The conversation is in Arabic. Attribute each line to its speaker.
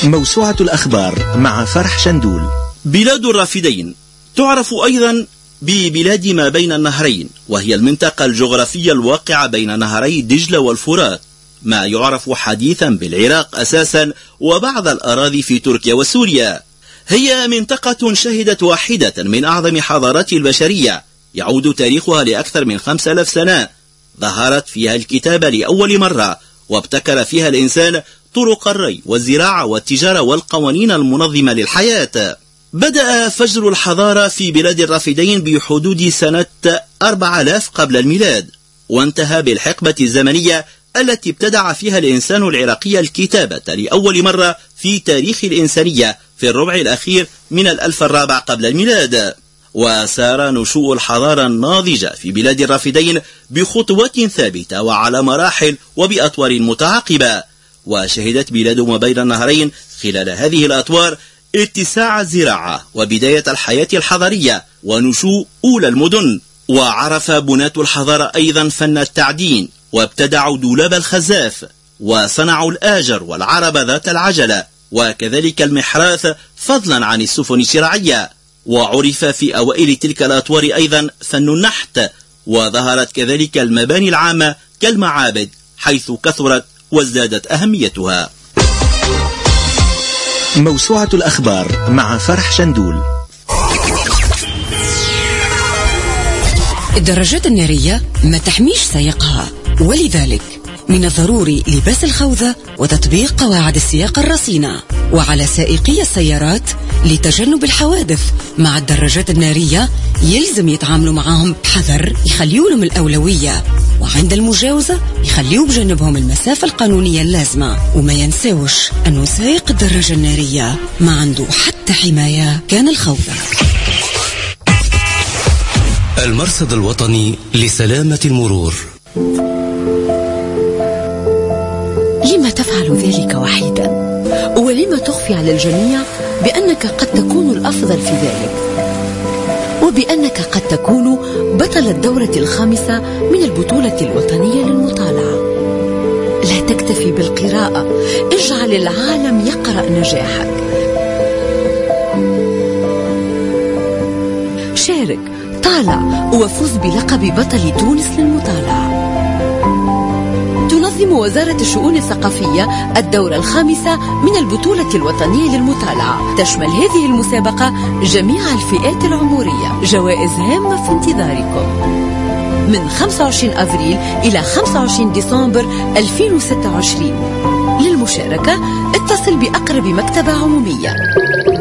Speaker 1: موسوعة الأخبار مع فرح شندول.
Speaker 2: بلاد الرافدين تعرف أيضا ببلاد ما بين النهرين، وهي المنطقة الجغرافية الواقعة بين نهري دجلة والفرات، ما يعرف حديثا بالعراق أساسا وبعض الأراضي في تركيا وسوريا. هي منطقة شهدت واحدة من أعظم حضارات البشرية يعود تاريخها لأكثر من 5000 سنة. ظهرت فيها الكتابة لأول مرة، وابتكر فيها الإنسان طرق الري والزراعة والتجارة والقوانين المنظمة للحياة. بدأ فجر الحضارة في بلاد الرافدين بحدود سنة 4000 قبل الميلاد، وانتهى بالحقبة الزمنية التي ابتدع فيها الإنسان العراقي الكتابة لأول مرة في تاريخ الإنسانية في الربع الأخير من 1000 الرابع قبل الميلاد. وسار نشوء الحضارة الناضجة في بلاد الرافدين بخطوات ثابتة وعلى مراحل وبأطوار متعاقبة. وشهدت بلاد ما بين النهرين خلال هذه الأطوار اتساع الزراعة وبداية الحياة الحضرية ونشوء أولى المدن. وعرف بناة الحضارة أيضا فن التعدين، وابتدعوا دولاب الخزاف، وصنعوا الآجر والعربة ذات العجلة، وكذلك المحراث فضلا عن السفن الشراعية. وعرف في أوائل تلك الأطوار أيضا فن النحت، وظهرت كذلك المباني العامة كالمعابد حيث كثرت وازدادت أهميتها.
Speaker 1: موسوعة الأخبار مع فرح شندول.
Speaker 3: الدراجات النارية ما تحميش سائقها، ولذلك من الضروري لباس الخوذة وتطبيق قواعد السياقة الرصينة. وعلى سائقي السيارات لتجنب الحوادث مع الدراجات النارية يلزم يتعاملوا معهم بحذر، يخليوا لهم الأولوية، وعند المجاوزة يخليوا بجنبهم المسافة القانونية اللازمة. وما ينساوش أنه سائق الدراجة النارية ما عنده حتى حماية كان الخوذة.
Speaker 4: المرصد الوطني لسلامة المرور.
Speaker 5: لما تفعل ذلك وحيدا؟ ولما تخفي على الجميع بأنك قد تكون الأفضل في ذلك، وبأنك قد تكون بطل الدورة 5 من البطولة الوطنية للمطالعة؟ لا تكتفي بالقراءة، اجعل العالم يقرأ نجاحك. شارك، طالع، وفوز بلقب بطل تونس للمطالعة. تنظم وزارة الشؤون الثقافية الدورة 5 من البطولة الوطنية للمطالعة. تشمل هذه المسابقة جميع الفئات العمرية. جوائز هامة في انتظاركم من 25 أفريل إلى 25 ديسمبر 2026. للمشاركة اتصل بأقرب مكتبة عمومية.